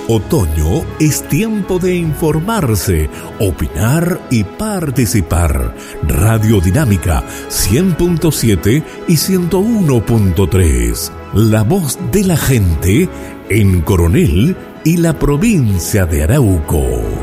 Otoño es tiempo de informarse, opinar y participar. Radio Dinámica 100.7 y 101.3. La voz de la gente en Coronel y la provincia de Arauco.